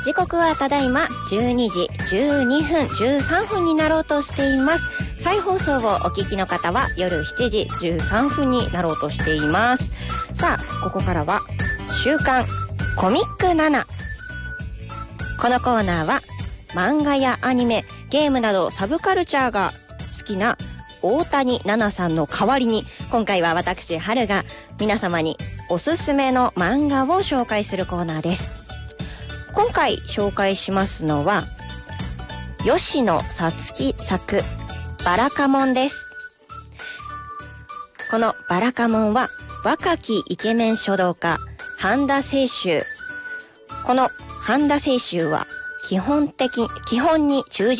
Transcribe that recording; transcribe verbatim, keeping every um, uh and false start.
時刻はただいまじゅうにじじゅうにふんじゅうさんぷんになろうとしています。再放送をお聞きの方は夜しちじじゅうさんぷんになろうとしています。さあ、ここからは週刊コミックなな。このコーナーは漫画やアニメ、ゲームなどサブカルチャーが好きな大谷奈々さんの代わりに、今回は私春が皆様におすすめの漫画を紹介するコーナーです。今回紹介しますのは吉野さつき作バラカモンです。このバラカモンは若きイケメン書道家半田清舟。この半田清舟は基本的基本に忠実